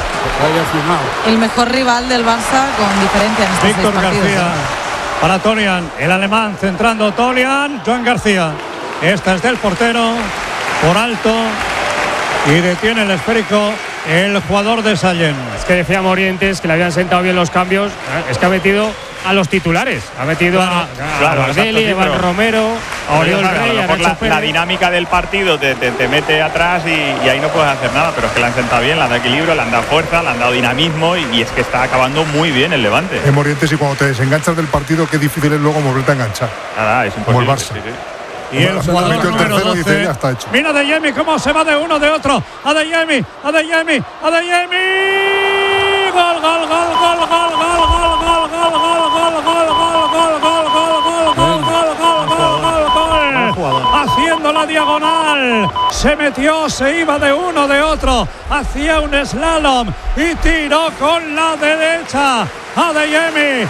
El mejor rival del Barça con diferencia en estos Víctor 6 partidos. García para Tolian, el alemán centrando Tolian, Joan García. Esta es del portero, por alto, y detiene el esférico el jugador de Sallent. Es que decía Morientes que le habían sentado bien los cambios, es que ha metido a los titulares, ha metido a Bardelli, Iván Romero, a Oriol Rey, a Nacho Pérez. La dinámica del partido te mete atrás y ahí no puedes hacer nada, pero es que le han sentado bien, le han dado equilibrio, le han dado fuerza, le han dado dinamismo y es que está acabando muy bien el Levante. En Morientes, y cuando te desenganchas del partido, qué difícil es luego volverte a enganchar. Nada, es como el Barça. Sí, sí. Y el jugador número 12, dice, ya está hecho. Mira de Yemi cómo se va de uno, de otro. Adeyemi. Gol, gol, gol, gol, gol, gol, gol, gol, gol, haciendo la diagonal, se metió, se iba de uno, de otro, hacía un slalom y tiró con la derecha. Adeyemi.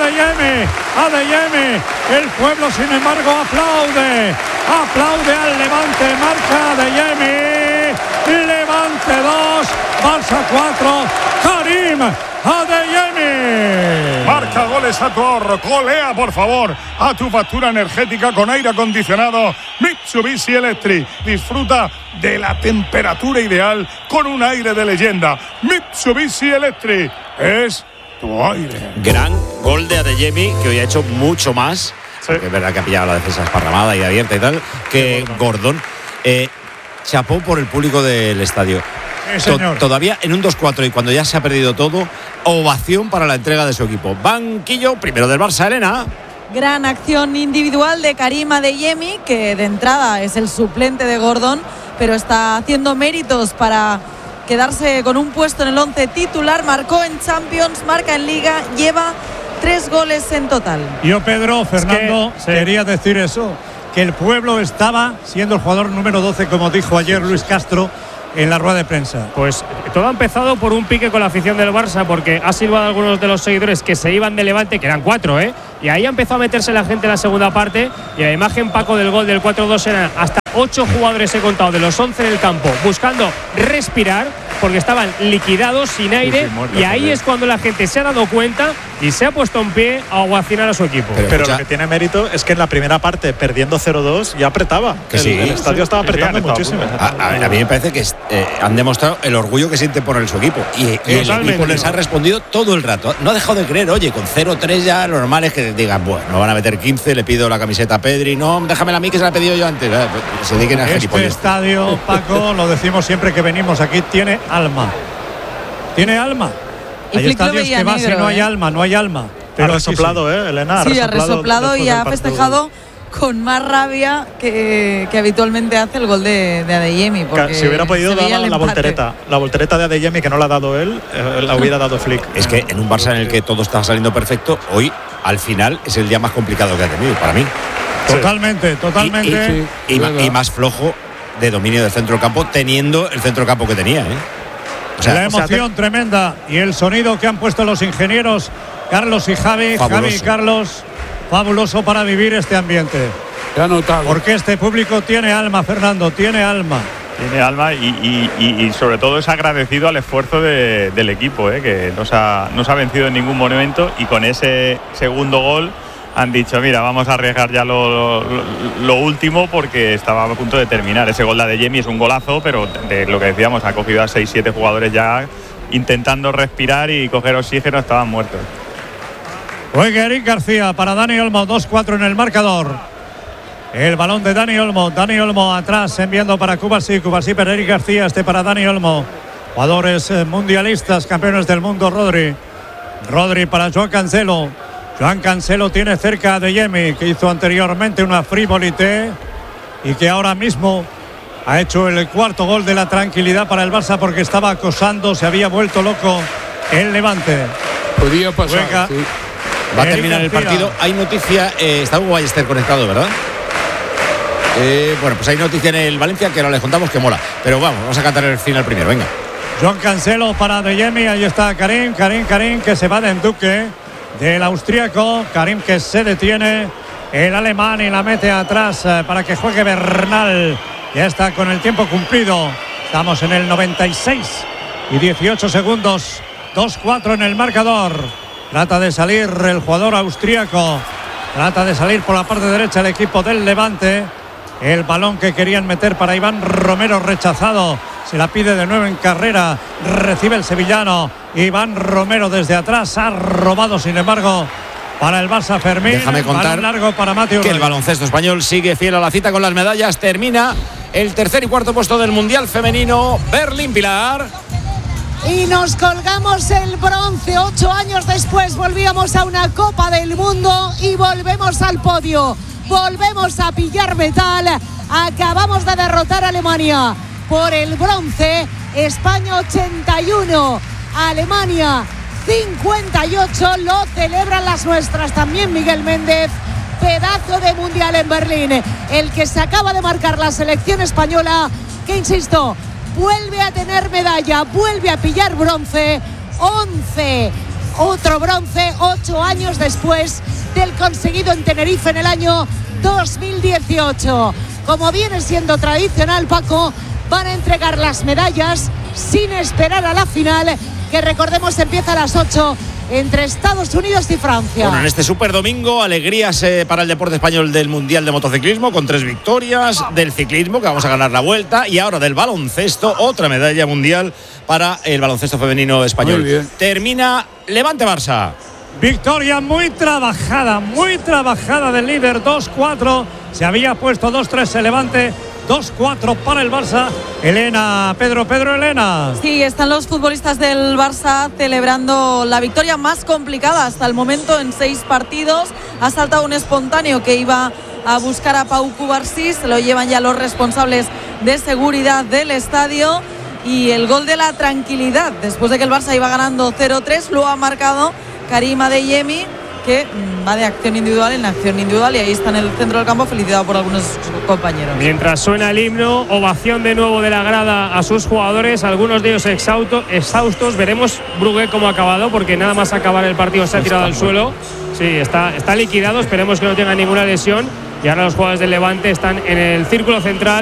El pueblo, sin embargo, aplaude al Levante. Marca Adeyemi. Levante 2, Barça 4. Karim Adeyemi. Marca goles a tu ahorro. Golea, por favor, a tu factura energética con aire acondicionado Mitsubishi Electric. Disfruta de la temperatura ideal con un aire de leyenda. Mitsubishi Electric es tu aire. Gran gol de Adeyemi, que hoy ha hecho mucho más. Sí. Es verdad que ha pillado la defensa esparramada y abierta y tal, que Gordon. Chapó por el público del estadio. Todavía en un 2-4 y cuando ya se ha perdido todo, ovación para la entrega de su equipo. Banquillo primero del Barça, Elena. Gran acción individual de Karim Adeyemi, que de entrada es el suplente de Gordon, pero está haciendo méritos para quedarse con un puesto en el 11 titular. Marcó en Champions, marca en Liga, lleva 3 goles en total. Yo, Pedro, Fernando, quería decir eso, que el pueblo estaba siendo el jugador número 12, como dijo ayer Luis Castro en la rueda de prensa. Pues todo ha empezado por un pique con la afición del Barça, porque ha silbado a algunos de los seguidores que se iban de Levante, que eran 4, y ahí empezó a meterse la gente en la segunda parte, y la imagen, Paco, del gol del 4-2 eran hasta 8 jugadores, he contado, de los 11 del campo, buscando respirar, porque estaban liquidados, sin aire, y ahí es cuando la gente se ha dado cuenta y se ha puesto en pie a aguacinar a su equipo. Pero lo que tiene mérito es que en la primera parte, perdiendo 0-2, ya apretaba. El estadio estaba apretando muchísimo. A mí me parece que han demostrado el orgullo que sienten por su equipo. Y el equipo les ha respondido todo el rato. No ha dejado de creer. Oye, con 0-3 ya lo normal es que digan, bueno, no van a meter 15, le pido la camiseta a Pedri. No, déjamela a mí que se la he pedido yo antes. Se dediquen a este estadio, Paco, lo decimos siempre que venimos aquí, tiene alma. Tiene alma. Hay estadios que vas y no hay alma, no hay alma. Pero ha resoplado, Elena. Sí, ha resoplado y ha festejado con más rabia que habitualmente hace el gol de Adeyemi. Si hubiera podido dar la voltereta de Adeyemi, que no la ha dado él, la hubiera dado Flick. Es que en un Barça en el que todo está saliendo perfecto, hoy al final es el día más complicado que ha tenido para mí. Totalmente. Y más flojo de dominio del centro del campo, teniendo el centro del campo que tenía, la emoción tremenda y el sonido que han puesto los ingenieros Carlos y Javi. Fabuloso. Javi y Carlos, fabuloso para vivir este ambiente. Porque este público tiene alma, Fernando, tiene alma. Tiene alma y sobre todo es agradecido al esfuerzo del equipo, que no se ha vencido en ningún momento, y con ese segundo gol han dicho, mira, vamos a arriesgar ya lo último, porque estaba a punto de terminar. Ese gol de Adeyemi es un golazo, pero de lo que decíamos, ha cogido a 6-7 jugadores ya intentando respirar y coger oxígeno, estaban muertos. Juega Eric García para Dani Olmo, 2-4 en el marcador. El balón de Dani Olmo atrás, enviando para Cubarsí para Eric García, para Dani Olmo. Jugadores mundialistas, campeones del mundo. Rodri para Joan Cancelo. Joan Cancelo tiene cerca a Adeyemi, que hizo anteriormente una frivolité y que ahora mismo ha hecho el cuarto gol de la tranquilidad para el Barça, porque estaba acosando, se había vuelto loco el Levante. Podía pasar. Va a terminar el partido. Hay noticia, está Hugo Ballester conectado, ¿verdad? Bueno, pues hay noticia en el Valencia que ahora les contamos que mola. Pero vamos a cantar el final primero, venga. Joan Cancelo para Adeyemi, ahí está Karim, que se va de Duque, del austríaco. Karim que se detiene, el alemán, y la mete atrás para que juegue Bernal. Ya está con el tiempo cumplido. Estamos en el 96 y 18 segundos. 2-4 en el marcador. Trata de salir el jugador austríaco. Trata de salir por la parte derecha el equipo del Levante. El balón que querían meter para Iván Romero, rechazado. Se la pide de nuevo en carrera. Recibe el sevillano. Iván Romero desde atrás. Ha robado, sin embargo, para el Barça Fermín. Déjame contar balón largo para Mateo que el baloncesto español sigue fiel a la cita con las medallas. Termina el tercer y cuarto puesto del Mundial Femenino. Berlín, Pilar. Y nos colgamos el bronce. 8 años después volvíamos a una Copa del Mundo y volvemos al podio. Volvemos a pillar metal. Acabamos de derrotar a Alemania por el bronce. España 81, Alemania 58. Lo celebran las nuestras también, Miguel Méndez. Pedazo de mundial en Berlín, el que se acaba de marcar la selección española, que, insisto, vuelve a tener medalla, vuelve a pillar bronce. 11, otro bronce, 8 años después del conseguido en Tenerife en el año 2018. Como viene siendo tradicional, Paco, van a entregar las medallas sin esperar a la final, que recordemos empieza a las 8 entre Estados Unidos y Francia. Bueno, en este super domingo, alegrías para el deporte español del Mundial de Motociclismo, con 3 victorias, del ciclismo, que vamos a ganar la vuelta, y ahora del baloncesto, otra medalla mundial para el baloncesto femenino español. Muy bien. Termina Levante-Barça. Victoria muy trabajada del líder. 2-4, se había puesto 2-3 el Levante. 2-4 para el Barça. Elena, Pedro, Elena. Sí, están los futbolistas del Barça celebrando la victoria más complicada hasta el momento en 6 partidos. Ha saltado un espontáneo que iba a buscar a Pau Cubarsí. Se lo llevan ya los responsables de seguridad del estadio. Y el gol de la tranquilidad, después de que el Barça iba ganando 0-3, lo ha marcado Karim Adeyemi que va de acción individual en acción individual y ahí está en el centro del campo felicitado por algunos compañeros. Mientras suena el himno, ovación de nuevo de la grada a sus jugadores, algunos de ellos exhaustos. Veremos Brugué cómo ha acabado, porque nada más acabar el partido se ha tirado al suelo. Sí, está liquidado, esperemos que no tenga ninguna lesión. Y ahora los jugadores del Levante están en el círculo central